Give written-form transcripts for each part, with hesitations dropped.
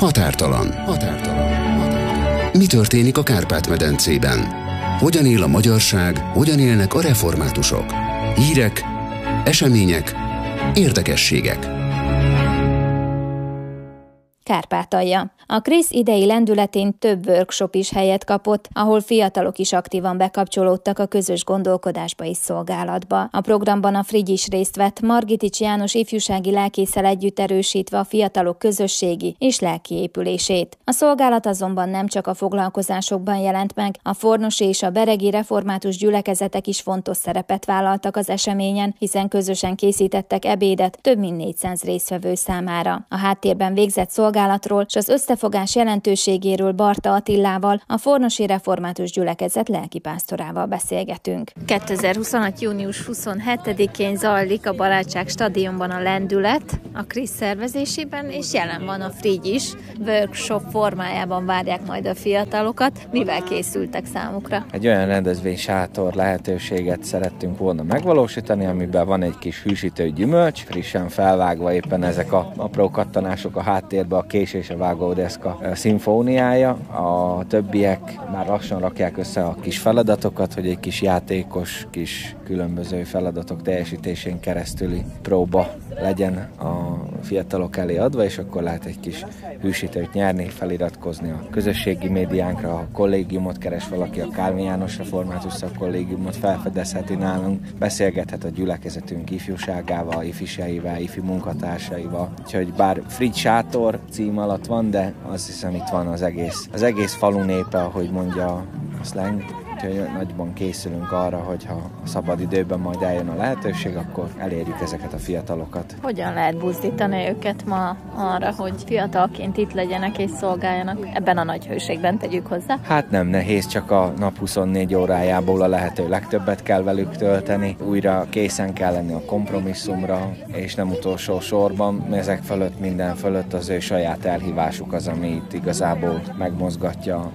Határtalan. Mi történik a Kárpát-medencében? Hogyan él a magyarság, hogyan élnek a reformátusok? Hírek, események, érdekességek. Kárpátalja. A Krisz idei lendületén több workshop is helyet kapott, ahol fiatalok is aktívan bekapcsolódtak a közös gondolkodásba és szolgálatba. A programban a Frigy is részt vett, Margitics János ifjúsági lelkészel együtt erősítve a fiatalok közösségi és lelki épülését. A szolgálat azonban nem csak a foglalkozásokban jelent meg, a fornosi és a beregi református gyülekezetek is fontos szerepet vállaltak az eseményen, hiszen közösen készítettek ebédet több mint 400 résztvevő számára. A háttérben végzett szolgálatról és az összefogás jelentőségéről Barta Attilával, a fornosi református gyülekezet lelkipásztorával beszélgetünk. 2026. június 27-én zajlik a Barátság stadionban a lendület a Krisz szervezésében, és jelen van a Frigy is. Workshop formájában várják majd a fiatalokat. Mivel készültek számukra? Egy olyan rendezvénysátor lehetőséget szerettünk volna megvalósítani, amiben van egy kis hűsítő gyümölcs, frissen felvágva éppen ezek a apró kattanások a háttérbe, a kés és a vágódeszka szimfóniája. A többiek már lassan rakják össze a kis feladatokat, hogy egy kis játékos, kis különböző feladatok teljesítésén keresztüli próba legyen a fiatalok elé adva, és akkor lehet egy kis hűsítőt nyerni, feliratkozni a közösségi médiánkra, a kollégiumot keres valaki, a Kálvin János Református Szakkollégiumot felfedezheti nálunk, beszélgethet a gyülekezetünk ifjúságával, ifiseivel, ifi munkatársaival. Úgyhogy bár Frigy sátor cím alatt van, de azt hiszem itt van az egész falu népe, ahogy mondja a slang. Úgyhogy nagyban készülünk arra, hogyha a szabad időben majd eljön a lehetőség, akkor elérjük ezeket a fiatalokat. Hogyan lehet buzdítani őket ma arra, hogy fiatalként itt legyenek és szolgáljanak ebben a nagy hőségben, tegyük hozzá? Hát nem nehéz, csak a nap 24 órájából a lehető legtöbbet kell velük tölteni. Újra készen kell lenni a kompromisszumra, és nem utolsó sorban, ezek fölött, minden fölött az ő saját elhívásuk az, ami itt igazából megmozgatja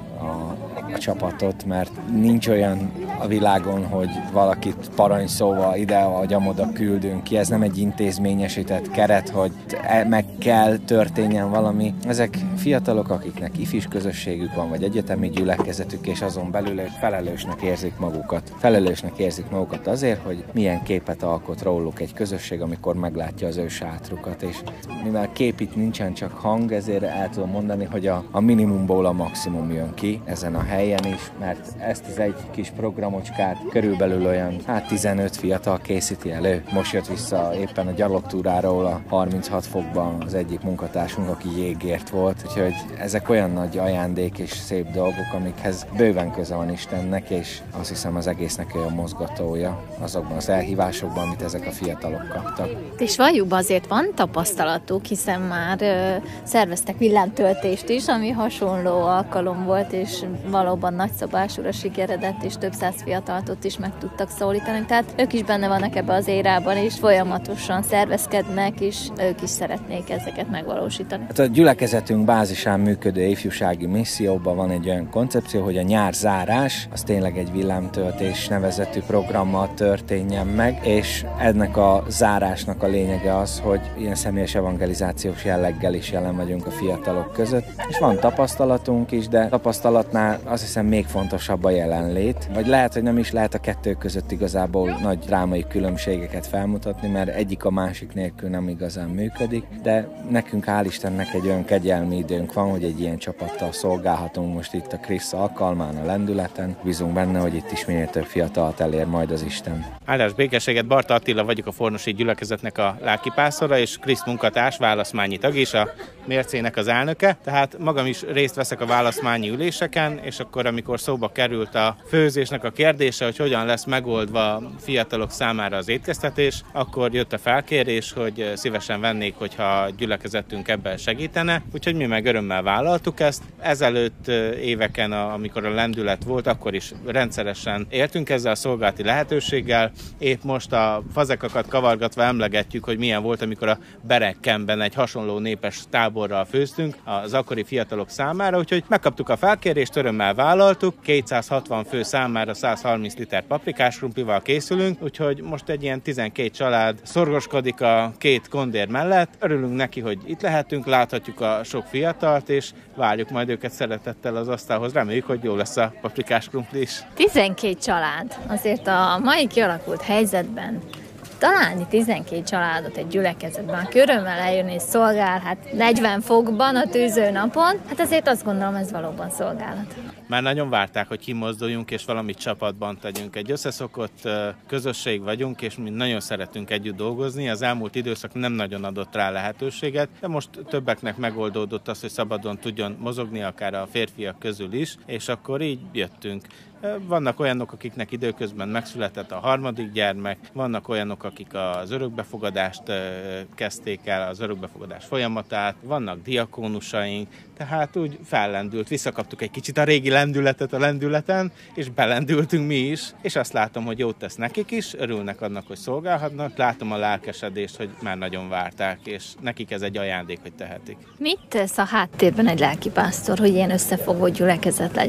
a csapatot, mert nincs olyan a világon, hogy valakit parancsszóval ide vagy amoda küldünk ki. Ez nem egy intézményesített keret, hogy meg kell történjen valami. Ezek fiatalok, akiknek ifis közösségük van, vagy egyetemi gyülekezetük, és azon belül ők felelősnek érzik magukat. Felelősnek érzik magukat azért, hogy milyen képet alkot róluk egy közösség, amikor meglátja az ő sátrukat. És mivel kép itt nincsen, csak hang, ezért el tudom mondani, hogy a minimumból a maximum jön ki ezen a helyen is, mert ezt az egy kis programocskát körülbelül olyan 15 fiatal készíti elő. Most jött vissza éppen a gyalogtúráról a 36 fokban az egyik munkatársunk, aki jégért volt, úgyhogy ezek olyan nagy ajándék és szép dolgok, amikhez bőven köze van Istennek, és azt hiszem az egésznek ő a mozgatója azokban az elhívásokban, amit ezek a fiatalok kaptak. És valljuk, azért van tapasztalatuk, hiszen már szerveztek villámtöltést is, ami hasonló alkalom volt, és valóban nagyszabásúra sikeredett, és több száz fiatalt ott is meg tudtak szólítani. Tehát ők is benne vannak ebbe az érában, és folyamatosan szervezkednek, és ők is szeretnék ezeket megvalósítani. Hát a gyülekezetünk bázisán működő ifjúsági misszióban van egy olyan koncepció, hogy a nyár zárás, az tényleg egy villámtöltés nevezetű programmal történjen meg, és ennek a zárásnak a lényege az, hogy ilyen személyes evangelizációs jelleggel is jelen vagyunk a fiatalok között, és van tapasztalatunk is, de tapasztalatnál azt hiszem még fontosabb a jelenlét, vagy lehet, hogy nem is lehet a kettő között igazából nagy drámai különbségeket felmutatni, mert egyik a másik nélkül nem igazán működik, de nekünk hál' Istennek egy olyan kegyelmi időnk van, hogy egy ilyen csapattal szolgálhatunk most itt a Krisz alkalmán, a lendületen. Bízunk benne, hogy itt is minél több fiatalt elér majd az Isten. Áldás békességet, Barta Attila vagyok, a fornosi gyülekezetnek a lelkipásztora, és Krisz munkatárs, válaszmányi tag és a mércének az elnöke, tehát magam is részt veszek a válaszmányi üléseken, és akkor amikor szóba került a főzésnek a kérdése, hogy hogyan lesz megoldva a fiatalok számára az étkeztetés, akkor jött a felkérés, hogy szívesen vennék, hogyha a gyülekezetünk ebben segítene, úgyhogy mi meg örömmel vállaltuk ezt. Ezelőtt éveken, amikor a lendület volt, akkor is rendszeresen éltünk ezzel a szolgálati lehetőséggel. Épp most a fazekakat kavargatva emlegetjük, hogy milyen volt, amikor a Berekkenben egy hasonló népes táborral főztünk az akkori fiatalok számára, úgyhogy megkaptuk a felkérést, örömmel vállaltuk. 260 fő számára 130 liter paprikás krumplival készülünk, úgyhogy most egy ilyen 12 család szorgoskodik a két kondér mellett. Örülünk neki, hogy itt lehetünk, láthatjuk a sok fiatalt, és várjuk majd őket szeretettel az asztalhoz. Reméljük, hogy jó lesz a paprikás krumpli is. 12 család. Azért a mai kialakult helyzetben találni 12 családot egy gyülekezetben, aki örömmel eljönni és szolgál, hát 40 fokban a tűző napon, hát azért azt gondolom, ez valóban szolgálat. Már nagyon várták, hogy kimozduljunk, és valamit csapatban tegyünk. Egy összeszokott közösség vagyunk, és mi nagyon szeretünk együtt dolgozni. Az elmúlt időszak nem nagyon adott rá lehetőséget, de most többeknek megoldódott az, hogy szabadon tudjon mozogni, akár a férfiak közül is, és akkor így jöttünk. Vannak olyanok, akiknek időközben megszületett a harmadik gyermek, vannak olyanok, akik az örökbefogadást kezdték el, az örökbefogadás folyamatát, vannak diakónusaink, tehát úgy fellendült, visszakaptuk egy kicsit a régi lendületet a lendületen, és belendültünk mi is, és azt látom, hogy jót tesz nekik is, örülnek annak, hogy szolgálhatnak, látom a lelkesedést, hogy már nagyon várták, és nekik ez egy ajándék, hogy tehetik. Mit tesz a háttérben egy lelkipásztor, hogy ilyen összefogó gyülekezet legyen?